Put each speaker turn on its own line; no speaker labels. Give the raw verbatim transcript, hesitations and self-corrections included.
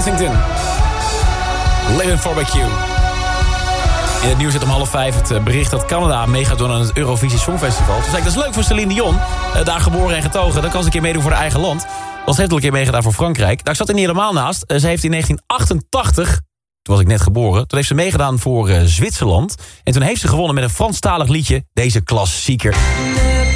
Worthington. Living for Q. In het nieuws zit om half vijf het bericht dat Canada mee gaat doen aan het Eurovisie Songfestival. Toen zei ik, dat is leuk voor Celine Dion. Uh, daar geboren en getogen. Dan kan ze een keer meedoen voor haar eigen land. Want ze heeft al een keer meegedaan voor Frankrijk. Nou, ik zat er niet helemaal naast. Uh, ze heeft in negentien achtentachtig, toen was ik net geboren... toen heeft ze meegedaan voor uh, Zwitserland. En toen heeft ze gewonnen met een Franstalig liedje. Deze klassieker.